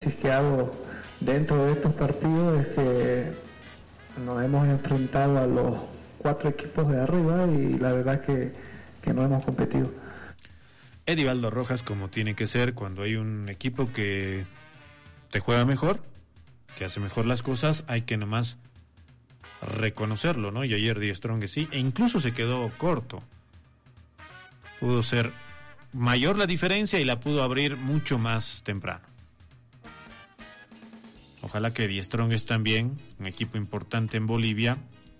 análisis que hago dentro de estos partidos es que nos hemos enfrentado a los 4 equipos de arriba y la verdad que no hemos competido. Edivaldo Rojas, como tiene que ser cuando hay un equipo que te juega mejor, que hace mejor las cosas, hay que nomás reconocerlo, ¿no? Y ayer Die Strong sí, e incluso se quedó corto. Pudo ser mayor la diferencia y la pudo abrir mucho más temprano. Ojalá que Die Strong también, un equipo importante en Bolivia,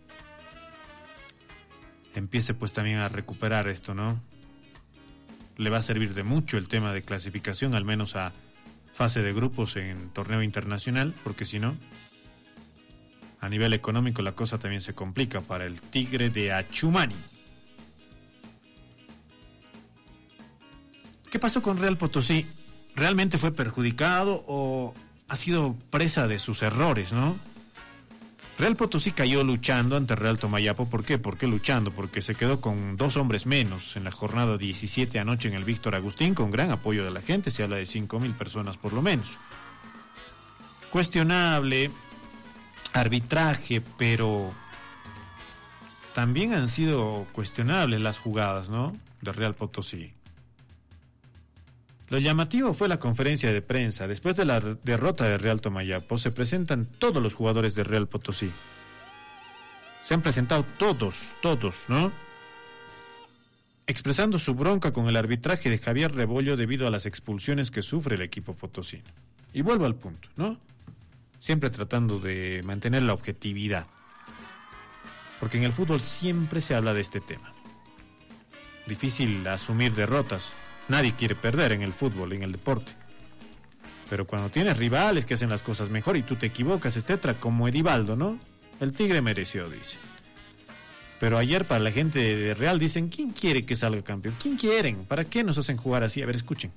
empiece pues también a recuperar esto, ¿no? Le va a servir de mucho el tema de clasificación, al menos a fase de grupos en torneo internacional, porque si no, a nivel económico la cosa también se complica para el Tigre de Achumani. ¿Qué pasó con Real Potosí? ¿Realmente fue perjudicado o ha sido presa de sus errores, no? Real Potosí cayó luchando ante Real Tomayapo. ¿Por qué? ¿Por qué luchando? Porque se quedó con 2 hombres menos en la jornada 17 anoche en el Víctor Agustín, con gran apoyo de la gente, se habla de 5,000 personas por lo menos. Cuestionable arbitraje, pero también han sido cuestionables las jugadas, ¿no?, de Real Potosí. Lo llamativo fue la conferencia de prensa. Después de la derrota de Real Tomayapo, se presentan todos los jugadores de Real Potosí. Se han presentado todos, ¿no? Expresando su bronca con el arbitraje de Javier Rebollo debido a las expulsiones que sufre el equipo potosino. Y vuelvo al punto, ¿no? Siempre tratando de mantener la objetividad. Porque en el fútbol siempre se habla de este tema. Difícil asumir derrotas. Nadie quiere perder en el fútbol, en el deporte. Pero cuando tienes rivales que hacen las cosas mejor y tú te equivocas, etcétera, como Edivaldo, ¿no? El Tigre mereció, dice. Pero ayer para la gente de Real dicen, ¿quién quiere que salga campeón? ¿Quién quieren? ¿Para qué nos hacen jugar así? A ver, escuchen.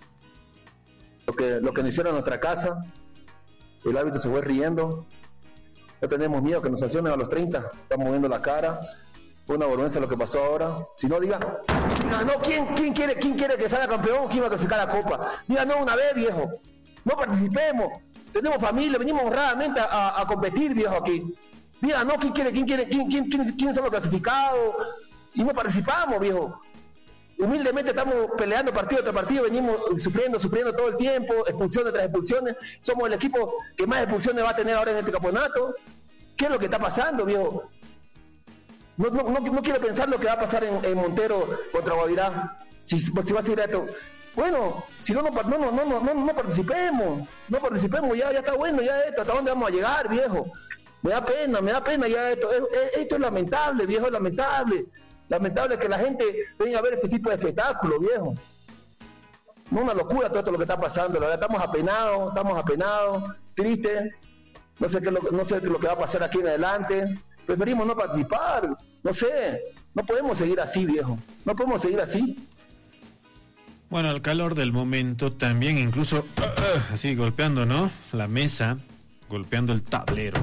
Lo que nos hicieron en nuestra casa, el árbitro se fue riendo. No tenemos miedo que nos sancionen a los 30. Estamos moviendo la cara. Fue una vergüenza lo que pasó ahora. Si no, diga, no, ¿quién quiere que salga campeón? ¿Quién va a clasificar la copa? Diga, no, una vez, viejo. No participemos. Tenemos familia, venimos honradamente a competir, viejo, aquí. Diga, no, ¿quién son los clasificados? Y no participamos, viejo. Humildemente estamos peleando partido tras partido, venimos sufriendo todo el tiempo, expulsiones tras expulsiones. Somos el equipo que más expulsiones va a tener ahora en este campeonato. ¿Qué es lo que está pasando, viejo? No quiero pensar lo que va a pasar en Montero contra Guavirá, si va a seguir esto. Bueno, si no participemos, ya está bueno, ya esto, ¿hasta dónde vamos a llegar, viejo? Me da pena ya esto. Esto es lamentable, viejo, es lamentable. Lamentable que la gente venga a ver este tipo de espectáculo, viejo. No, una locura todo esto lo que está pasando, la verdad, estamos apenados, tristes. No sé qué es lo que va a pasar aquí en adelante. Preferimos no participar, no sé, no podemos seguir así, viejo, no podemos seguir así. Bueno, al calor del momento también, incluso así golpeando, ¿no?, la mesa, golpeando el tablero.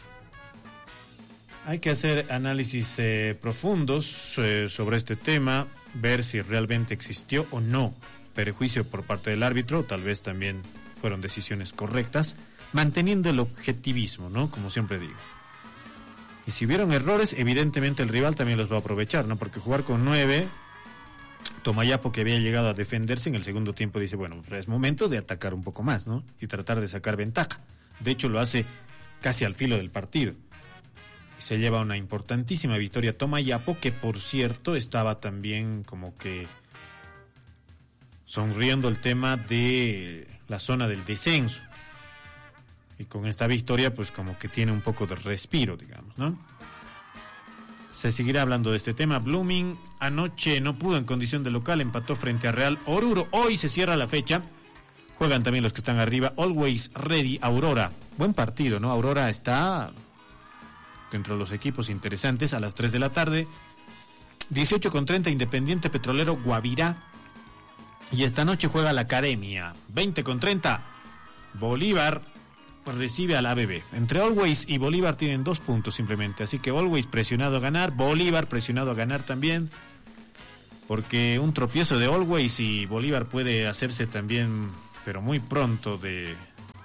Hay que hacer análisis profundos sobre este tema, ver si realmente existió o no perjuicio por parte del árbitro, tal vez también fueron decisiones correctas, manteniendo el objetivismo, ¿no?, como siempre digo. Y si hubieron errores, evidentemente el rival también los va a aprovechar, ¿no? Porque jugar con 9, Tomayapo, que había llegado a defenderse en el segundo tiempo, dice, bueno, es momento de atacar un poco más, ¿no? Y tratar de sacar ventaja. De hecho, lo hace casi al filo del partido. Y se lleva una importantísima victoria Tomayapo, que por cierto estaba también como que sonriendo el tema de la zona del descenso. Y con esta victoria, pues como que tiene un poco de respiro, digamos, ¿no? Se seguirá hablando de este tema. Blooming anoche no pudo en condición de local, empató frente a Real Oruro. Hoy se cierra la fecha. Juegan también los que están arriba. Always Ready, Aurora. Buen partido, ¿no? Aurora está dentro de los equipos interesantes a las 3 de la tarde. 18:30, Independiente Petrolero, Guavirá. Y esta noche juega la Academia. 20:30, Bolívar recibe al ABB. Entre Always y Bolívar tienen 2 puntos simplemente, así que Always presionado a ganar, Bolívar presionado a ganar también, porque un tropiezo de Always y Bolívar puede hacerse también, pero muy pronto, de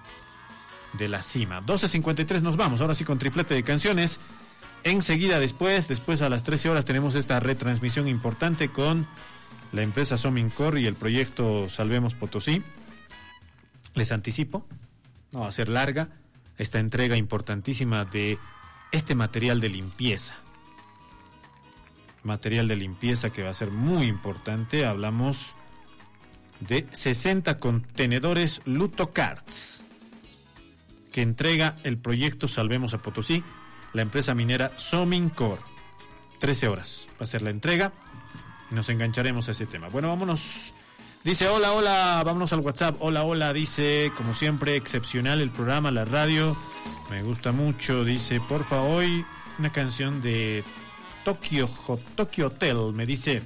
de la cima. 12:53 nos vamos, ahora sí con triplete de canciones. Enseguida después a las 13 horas tenemos esta retransmisión importante con la empresa Somincor y el proyecto Salvemos Potosí. Les anticipo, no va a ser larga, esta entrega importantísima de este material de limpieza. Material de limpieza que va a ser muy importante. Hablamos de 60 contenedores Lutocards que entrega el proyecto Salvemos a Potosí, la empresa minera Somincor. 13 horas va a ser la entrega y nos engancharemos a ese tema. Bueno, vámonos. Dice, hola, vámonos al WhatsApp. Hola, dice, como siempre, excepcional el programa, la radio, me gusta mucho. Dice, porfa, hoy una canción de Tokyo Hotel, me dice.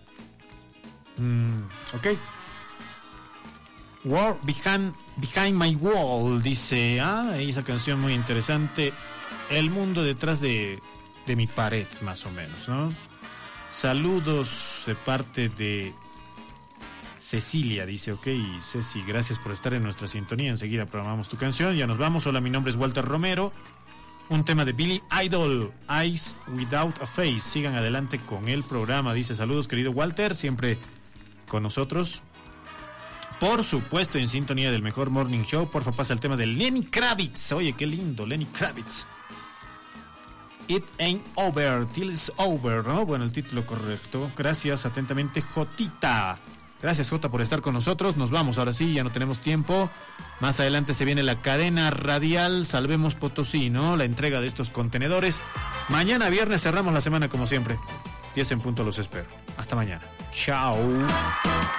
Ok. War Behind My Wall, dice, esa canción muy interesante. El mundo detrás de mi pared, más o menos, ¿no? Saludos de parte de Cecilia, dice, ok, Ceci, gracias por estar en nuestra sintonía. Enseguida programamos tu canción, ya nos vamos. Hola, mi nombre es Walter Romero. Un tema de Billy Idol, Eyes Without a Face. Sigan adelante con el programa. Dice, saludos, querido Walter, siempre con nosotros. Por supuesto, en sintonía del mejor morning show. Porfa, pasa el tema de Lenny Kravitz. Oye, qué lindo, Lenny Kravitz. It Ain't Over Till It's Over, ¿no? Bueno, el título correcto. Gracias, atentamente, Jotita. Gracias, Jota, por estar con nosotros. Nos vamos, ahora sí, ya no tenemos tiempo. Más adelante se viene la cadena radial Salvemos Potosí, ¿no? La entrega de estos contenedores. Mañana viernes cerramos la semana como siempre. 10 en punto los espero. Hasta mañana. Chao.